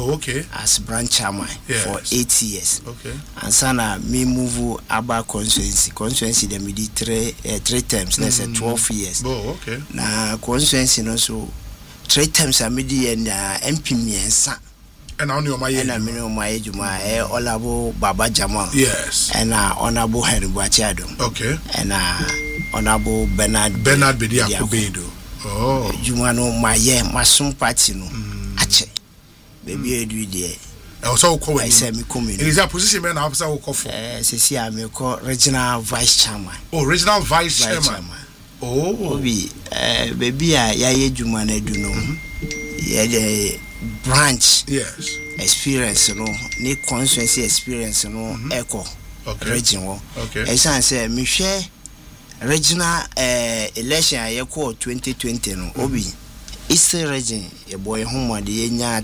Oh, okay. As branch chairman for 8 years. Okay. And sana me move Aba constituency. Constituency they did three terms. That's 12 years. Oh, okay. Na constituency also 3 terms I made and MP miensa. And only on my age. And I mean on my age, Honorable Baba Jamal. Yes. And Honorable Henry Boachiado. Okay. And Honorable Bernard Bediakobedo. Oh. Jumano my masum party no. Ache. Baby do there. Also call I say me come in. Is that position man officer will call for? See I me call regional vice chairman. Oh, regional vice chairman. Oh. Obi baby ya ye juma na do no. Yeah the branch. Yes. Experience no, ni constituency experience no echo. Okay. Regional. Okay. I say me share regional election I call 2020 no. Obi Eastern region a boy home de nya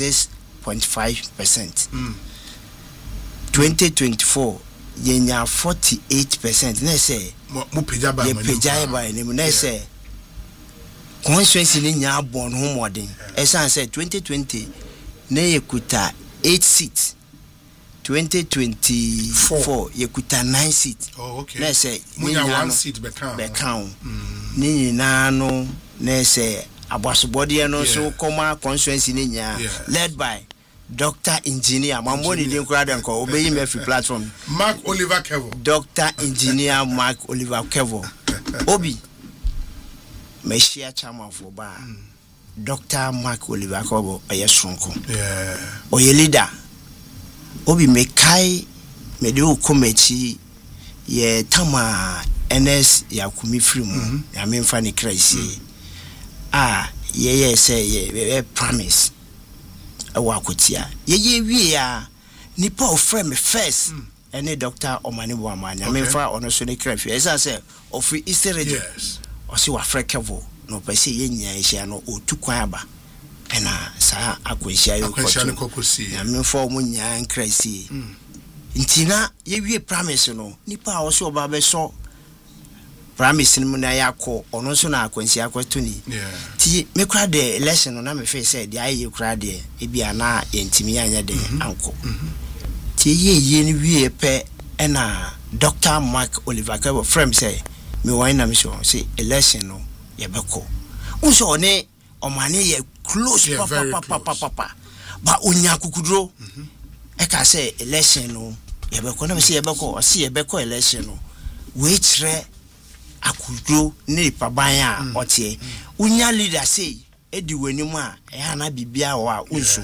36.5%. 2024 yenya 48%. Na say mo peja ba ni na say constituency ni nya born home den. Esan say 2020 na yekuta 8 seats. 2024 yekuta 9 seats. Oh, okay. Na say munya 1 seat be count. Ni na no na say abasubodi no so koma constituency ni nya led by Dr. Engineer Mamoni din kura den ko obeyi me free platform Mark Oliver Kevo. Dr. Engineer Mark Oliver Kevo. Obi me share chairman for ba Dr. Mark Oliver Kevo ayesonko. Yeah. Oye leader. Obi me kai me de okomechi ye tama NS yakumi free mu ya me mfa ni kraisi. Ye say ye promise awa kotia ye wie ya nipa ofre me first ene Dr. Omani Boamanya me fa ono so ne krafi esa say ofri Eastern region o si wa frekevo no pese ye nya ehia no otukwan aba ena sa akwehia yo kokosi ya me fa omo nya nkrasi ntina ye wie promise no nipa o so oba be so promise ni na yakọ ono so na akwansi akwatuni ti me kra de election no na me fe say de aye kra de e bia na yentimi anya de anko ti ye ni wie pe na Dr. Mark Oliver Kevo frame say me wan na me say election no ye beko unso ne omane ye close papa ba onya kukudro e ka say election no ye beko na me say ye beko o say ye beko election no we kire akudro ne pabanya otie unya leader say edi wanimu a e hana bibia wa unso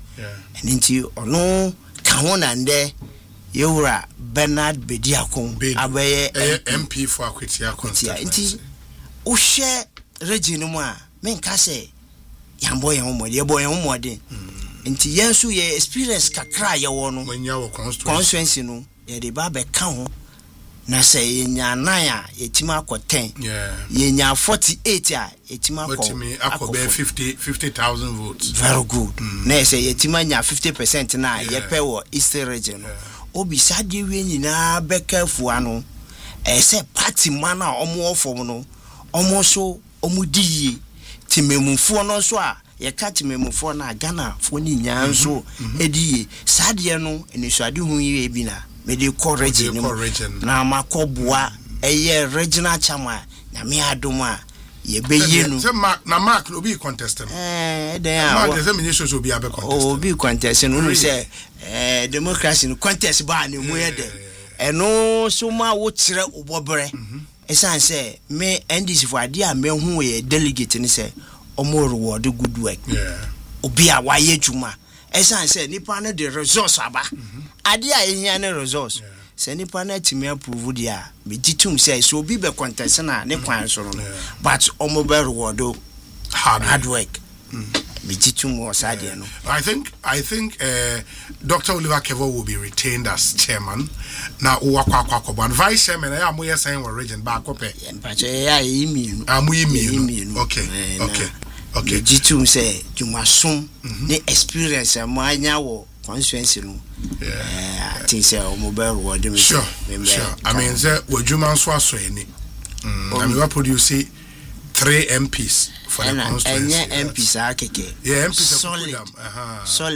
enti ono ka ho na nde yewura Bernard Bediakon abaye MP for Akwatia constituency enti o share region mu a menka say yambo ye homode ye boy homode enti yensu ye experience kakra ye wo no manya wo constituency no ye de ba be ka ho na say yenya 9 a yetima akọ 10 yenya 48 a yetima akọ 50,000 votes very good na say yetima nya 50% na yepe wo Eastern region obi sade we nyina bekafu ano say party man a omo ofom no omo so omo diye timemufo no so a ye ka timemufo na Ghana fo ni nya nso ediye sade no enisuade hu ye bi na medical region na makoboa eye regional chairman na me adoma ye beyenu se na mark no be contestant then se minister so be abe contestant be contestant no say democracy no contest ba na mu ye de eno so ma wo kire obobre esan say me NDC for ade a me hu ye delegate ni say omo reward good work obi a wa ye juma esan say nipa no the resource aba ade a ehia ne resource say nipa na timi approve dia me gitum say so obi be contest na ne kwan so no but omo be reward hard work me gitum o sade no I think Dr. Oliver Kevo will be retained as chairman na wakwa vice chairman ya mo ye sign region ba kope mpache ya imi okay gitum say jumasum ne experience amanya wo constituency no I think say mobile word me sure I mean say wajuma so aso eni I mean we produce 3 MPs for the constituency MPs akeke MPs solid